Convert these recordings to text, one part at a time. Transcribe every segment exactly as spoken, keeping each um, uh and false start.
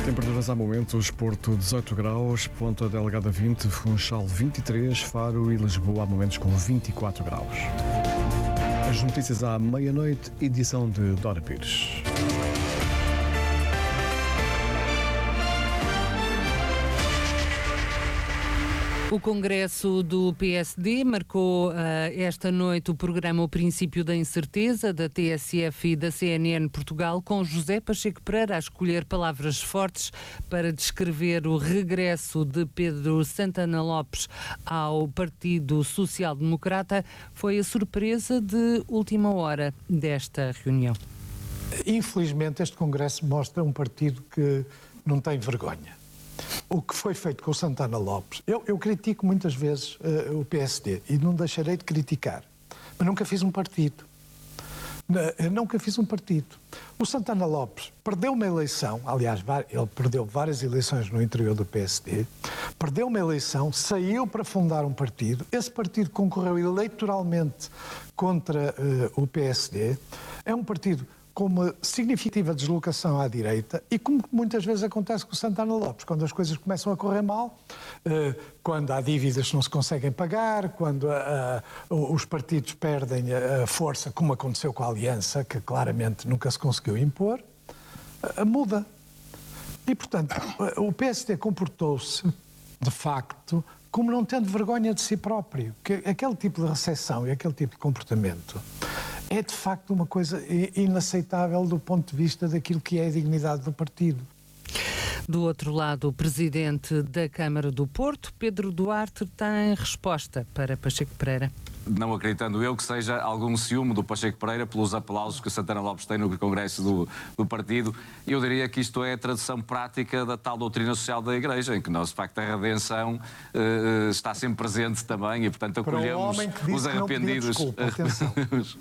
Temperaturas há momentos: Porto dezoito graus, Ponta Delgada vinte, Funchal vinte e três, Faro e Lisboa há momentos com vinte e quatro graus. As notícias à meia-noite, edição de Dora Pires. O Congresso do P S D marcou uh, esta noite o programa O Princípio da Incerteza, da T S F e da C N N Portugal, com José Pacheco Pereira a escolher palavras fortes para descrever o regresso de Pedro Santana Lopes ao Partido Social Democrata. Foi a surpresa de última hora desta reunião. Infelizmente, este Congresso mostra um partido que não tem vergonha. O que foi feito com o Santana Lopes, eu, eu critico muitas vezes uh, o P S D e não deixarei de criticar, mas nunca fiz um partido. Eu nunca fiz um partido. O Santana Lopes perdeu uma eleição, aliás, ele perdeu várias eleições no interior do P S D, perdeu uma eleição, saiu para fundar um partido, esse partido concorreu eleitoralmente contra uh, o P S D, é um partido com uma significativa deslocação à direita e como muitas vezes acontece com o Santana Lopes, quando as coisas começam a correr mal, quando há dívidas que não se conseguem pagar, quando a, a, os partidos perdem a força, como aconteceu com a Aliança, que claramente nunca se conseguiu impor, muda. E, portanto, o P S D comportou-se, de facto, como não tendo vergonha de si próprio. Que aquele tipo de recepção e aquele tipo de comportamento é de facto uma coisa inaceitável do ponto de vista daquilo que é a dignidade do partido. Do outro lado, o presidente da Câmara do Porto, Pedro Duarte, tem resposta para Pacheco Pereira. Não acreditando eu que seja algum ciúme do Pacheco Pereira pelos aplausos que Santana Lopes tem no Congresso do, do partido, eu diria que isto é a tradução prática da tal doutrina social da Igreja, em que nós, de facto, a redenção uh, está sempre presente também e, portanto, acolhemos os arrependidos. Desculpa, atenção.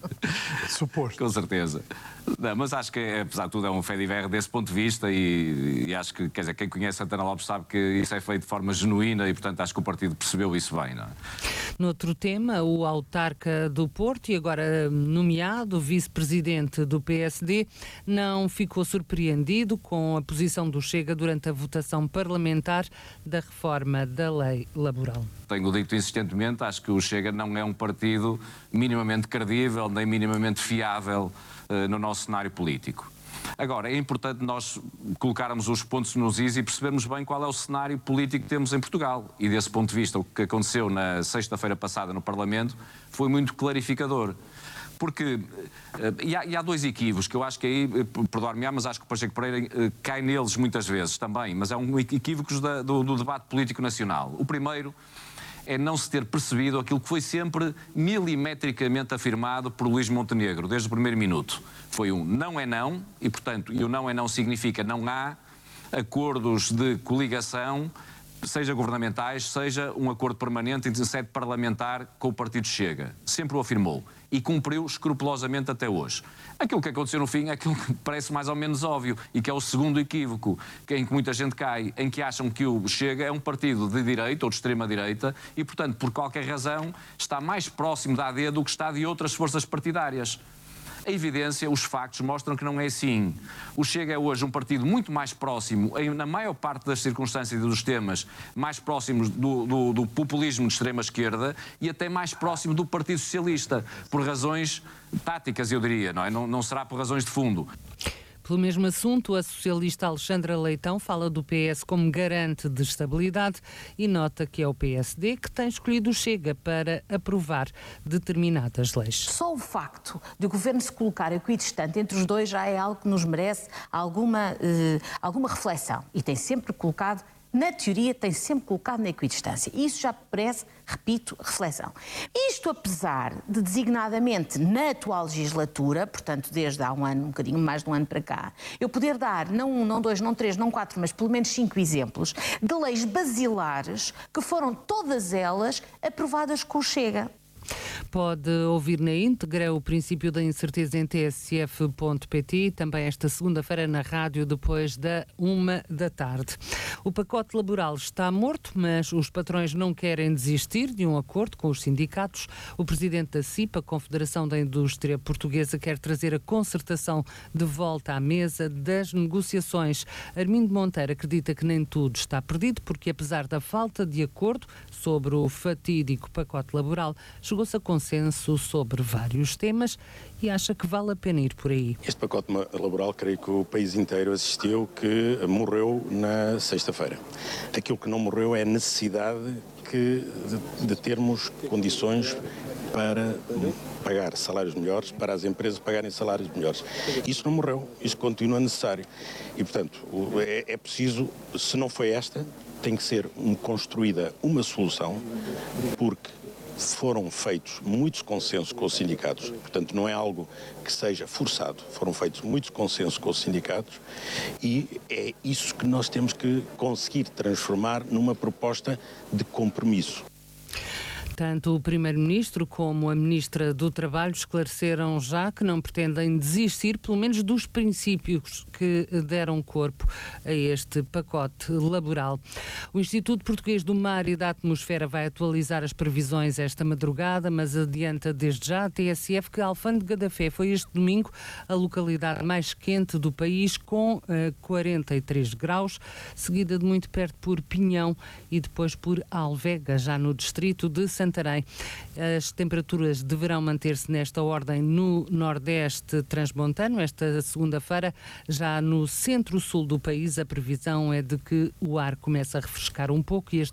Suposto. Com certeza. Não, mas acho que, apesar de tudo, é um fé diverso desse ponto de vista e, e acho que, quer dizer, quem conhece Santana Lopes sabe que isso é feito de forma genuína e, portanto, acho que o partido percebeu isso bem, não é? No outro tema, o autarca do Porto e agora nomeado vice-presidente do P S D não ficou surpreendido com a posição do Chega durante a votação parlamentar da reforma da lei laboral. Tenho dito insistentemente, acho que o Chega não é um partido minimamente credível nem minimamente fiável uh, no nosso cenário político. Agora, é importante nós colocarmos os pontos nos is e percebermos bem qual é o cenário político que temos em Portugal. E desse ponto de vista, o que aconteceu na sexta-feira passada no Parlamento foi muito clarificador. Porque, e há, e há dois equívocos que eu acho que aí, perdoar-me-á, mas acho que o Pacheco Pereira cai neles muitas vezes também, mas é um equívocos da, do, do debate político nacional. O primeiro é não se ter percebido aquilo que foi sempre milimetricamente afirmado por Luís Montenegro, desde o primeiro minuto. Foi um não é não, e portanto, e o não é não significa não há acordos de coligação, seja governamentais, seja um acordo permanente em sede parlamentar com o Partido Chega. Sempre o afirmou. E cumpriu escrupulosamente até hoje. Aquilo que aconteceu no fim é aquilo que parece mais ou menos óbvio e que é o segundo equívoco em que muita gente cai, em que acham que o Chega é um partido de direita ou de extrema-direita e, portanto, por qualquer razão, está mais próximo da A D do que está de outras forças partidárias. A evidência, os factos mostram que não é assim. O Chega é hoje um partido muito mais próximo, na maior parte das circunstâncias e dos temas, mais próximos do, do, do populismo de extrema-esquerda e até mais próximo do Partido Socialista, por razões táticas, eu diria, não é? Não, não será por razões de fundo. Pelo mesmo assunto, a socialista Alexandra Leitão fala do P S como garante de estabilidade e nota que é o P S D que tem escolhido o Chega para aprovar determinadas leis. Só o facto de o governo se colocar equidistante entre os dois já é algo que nos merece alguma, eh, alguma reflexão e tem sempre colocado, na teoria, tem sempre colocado na equidistância. E isso já parece, repito, reflexão. Isto apesar de, designadamente, na atual legislatura, portanto, desde há um ano, um bocadinho mais de um ano para cá, eu poder dar, não um, não dois, não três, não quatro, mas pelo menos cinco exemplos de leis basilares que foram todas elas aprovadas com o Chega. Pode ouvir na íntegra o princípio da incerteza em t s f ponto p t, também esta segunda-feira na rádio, depois da uma da tarde. O pacote laboral está morto, mas os patrões não querem desistir de um acordo com os sindicatos. O presidente da C I P, a Confederação da Indústria Portuguesa, quer trazer a concertação de volta à mesa das negociações. Armindo Monteiro acredita que nem tudo está perdido, porque apesar da falta de acordo sobre o fatídico pacote laboral, chegou-se a consenso sobre vários temas e acha que vale a pena ir por aí. Este pacote laboral, creio que o país inteiro assistiu, que morreu na sexta-feira. Aquilo que não morreu é a necessidade que, de, de termos condições para pagar salários melhores, para as empresas pagarem salários melhores. Isso não morreu, isso continua necessário. E, portanto, é, é preciso, se não foi esta, tem que ser um, construída uma solução, porque foram feitos muitos consensos com os sindicatos, portanto não é algo que seja forçado, foram feitos muitos consensos com os sindicatos e é isso que nós temos que conseguir transformar numa proposta de compromisso. Tanto o Primeiro-Ministro como a Ministra do Trabalho esclareceram já que não pretendem desistir, pelo menos dos princípios que deram corpo a este pacote laboral. O Instituto Português do Mar e da Atmosfera vai atualizar as previsões esta madrugada, mas adianta desde já a T S F que a Alfândega da Fé foi este domingo a localidade mais quente do país, com uh, quarenta e três graus, seguida de muito perto por Pinhão e depois por Alvega, já no distrito de Santarém. As temperaturas deverão manter-se nesta ordem no Nordeste transmontano. Esta segunda-feira, já no centro-sul do país, a previsão é de que o ar comece a refrescar um pouco e este